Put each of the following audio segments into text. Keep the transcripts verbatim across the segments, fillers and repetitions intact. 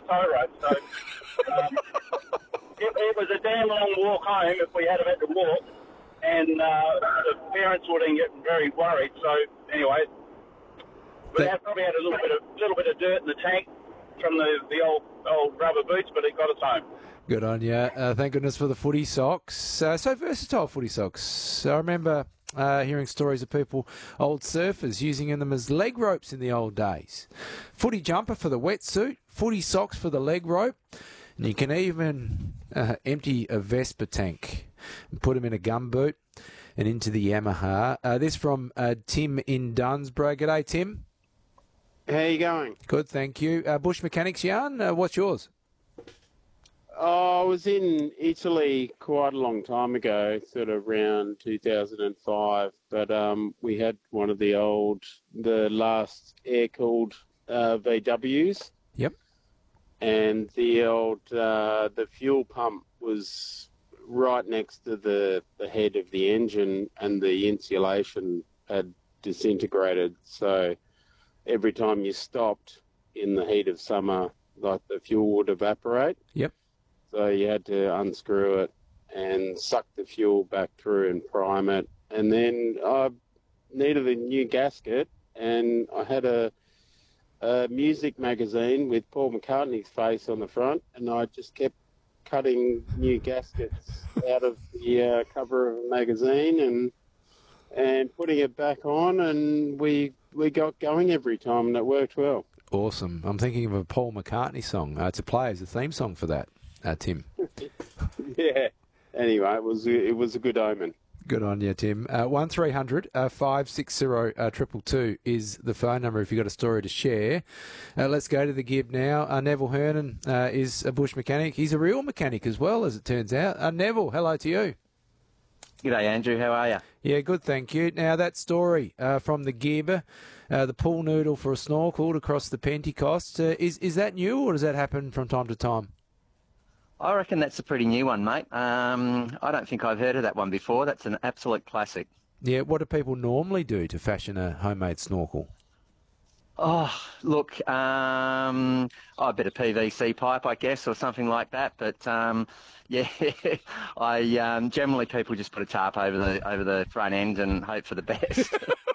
tow rope. So um, it, it was a damn long walk home if we had had to walk, and uh, the parents would have get very worried. So anyway, we had probably had a little bit of little bit of dirt in the tank from the, the old old rubber boots, but it got us home. Good on you. Uh, thank goodness for the footy socks. Uh, so versatile footy socks. I remember uh, hearing stories of people, old surfers, using them as leg ropes in the old days. Footy jumper for the wetsuit, footy socks for the leg rope, and you can even uh, empty a Vespa tank and put them in a gumboot and into the Yamaha. Uh, this from uh, Tim in Dunsborough. G'day, Tim. How you going? Good, thank you. Uh, Bush Mechanics yarn, uh, what's yours? Oh, I was in Italy quite a long time ago, sort of around two thousand five, but um, we had one of the old, the last air-cooled uh, V Ws. Yep. And the old, uh, the fuel pump was right next to the, the head of the engine, and the insulation had disintegrated. So every time you stopped in the heat of summer, like the fuel would evaporate. Yep. So you had to unscrew it and suck the fuel back through and prime it. And then I needed a new gasket, and I had a, a music magazine with Paul McCartney's face on the front, and I just kept cutting new gaskets out of the uh, cover of a magazine and and putting it back on, and we we got going every time, and it worked well. Awesome. I'm thinking of a Paul McCartney song. Uh, to play as a theme song for that, uh, Tim. Yeah. Anyway, it was it was a good omen. Good on you, Tim. Uh, one three hundred five six zero two two is the phone number if you've got a story to share. Uh, let's go to the Gib now. Uh, Neville Hernan uh, is a bush mechanic. He's a real mechanic as well, as it turns out. Uh, Neville, hello to you. G'day, Andrew. How are you? Yeah, good, thank you. Now, that story uh, from the Gib, uh, the pool noodle for a snorkel across the Pentecost, uh, is, is that new, or does that happen from time to time? I reckon that's a pretty new one, mate. Um, I don't think I've heard of that one before. That's an absolute classic. Yeah, what do people normally do to fashion a homemade snorkel? Oh, look, um, oh, a bit of P V C pipe, I guess, or something like that. But um, yeah, I um, generally people just put a tarp over the over the front end and hope for the best.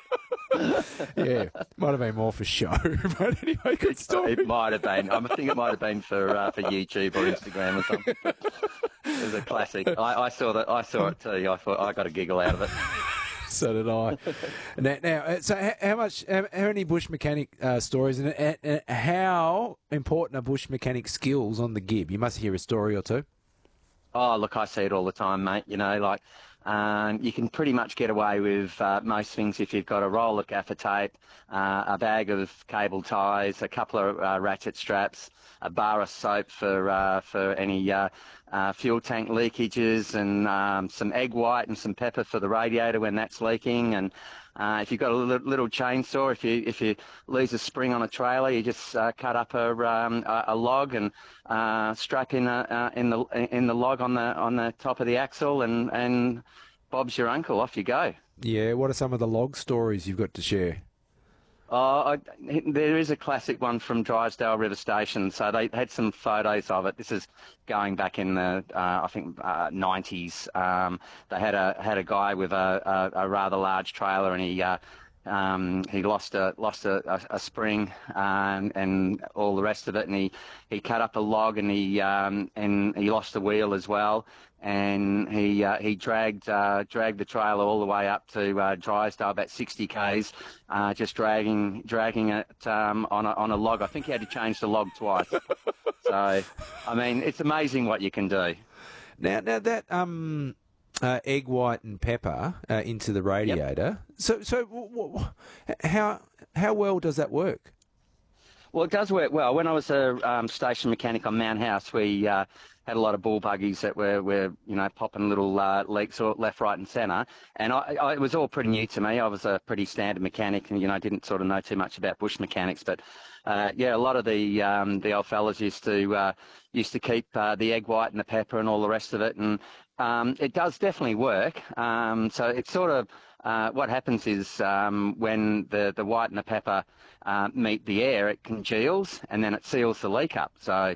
Yeah, might have been more for show, but anyway, good story. It might have been. I think it might have been for uh, for YouTube or Instagram or something. It was a classic. I, I saw that. I saw it too. I thought I got a giggle out of it. So did I. Now, now so how, how much? How, how many bush mechanic uh, stories, and, and, and how important are bush mechanic skills on the Gib? You must hear a story or two. Oh, look, I see it all the time, mate. You know, like um, you can pretty much get away with uh, most things if you've got a roll of gaffer tape, uh, a bag of cable ties, a couple of uh, ratchet straps, a bar of soap for uh, for any uh, uh, fuel tank leakages, and um, some egg white and some pepper for the radiator when that's leaking. And uh, if you've got a little, little chainsaw, if you if you lose a spring on a trailer, you just uh, cut up a, um, a a log and uh, strap in a, uh, in the in the log on the on the top of the axle, and and Bob's your uncle. Off you go. Yeah. What are some of the log stories you've got to share? Oh, I, there is a classic one from Drysdale River Station. So they had some photos of it. This is going back in the, uh, I think, uh, nineties. Um, they had a had a guy with a, a, a rather large trailer, and he uh, um, he lost a lost a, a, a spring um, and all the rest of it. And he, he cut up a log, and he um, and he lost the wheel as well. And he uh, he dragged uh, dragged the trailer all the way up to uh, Drysdale, about sixty k's, uh, just dragging dragging it um, on a on a log. I think he had to change the log twice. So, I mean, it's amazing what you can do. Now, now that um, uh, egg white and pepper uh, into the radiator. Yep. So, so w- w- how how well does that work? Well, it does work well. When I was a um, station mechanic on Mount House, we uh, had a lot of bull buggies that were, were you know, popping little uh, leaks left, right and centre. And I, I, it was all pretty new to me. I was a pretty standard mechanic and, you know, I didn't sort of know too much about bush mechanics. But, uh, yeah, a lot of the um, the old fellas used to uh, used to keep uh, the egg white and the pepper and all the rest of it. And um, it does definitely work. Um, so it's sort of... Uh, what happens is um, when the, the white and the pepper uh, meet the air, it congeals and then it seals the leak up. So